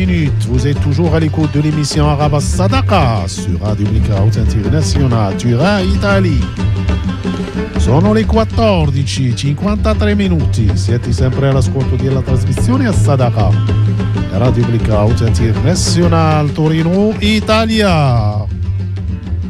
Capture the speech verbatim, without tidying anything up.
minutes. Vous êtes toujours à l'écoute de l'émission Araba Sadaka sur Radio Blackout International di Rai Italia. Sono le quattordici e cinquantatré minuti. Siete sempre all'ascolto della trasmissione a Sadaka Radio Blackout International Torino Italia.